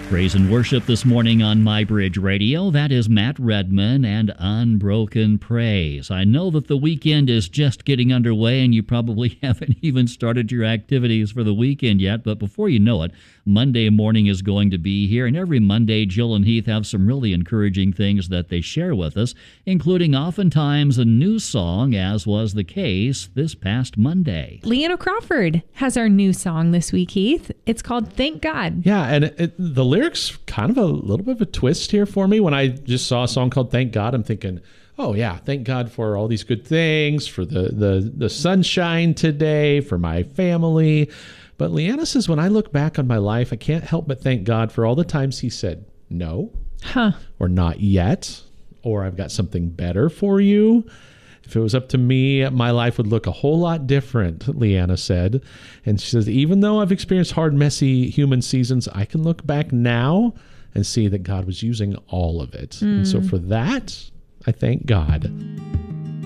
Praise and worship this morning on MyBridge Radio. That is Matt Redman and Unbroken Praise. I know that the weekend is just getting underway and you probably haven't even started your activities for the weekend yet, but before you know it, Monday morning is going to be here, and every Monday Jill and Heath have some really encouraging things that they share with us, including oftentimes a new song, as was the case this past Monday. Leanna Crawford has our new song this week, Heath. It's called Thank God. Yeah, and the lyrics kind of a little bit of a twist here for me. When I just saw a song called Thank God, I'm thinking, oh yeah, thank God for all these good things, for the sunshine today, for my family. But Leanna says, when I look back on my life, I can't help but thank God for all the times he said no, or not yet, or I've got something better for you. If it was up to me, my life would look a whole lot different, Leanna said. And she says, even though I've experienced hard, messy human seasons, I can look back now and see that God was using all of it. And so for that, I thank God.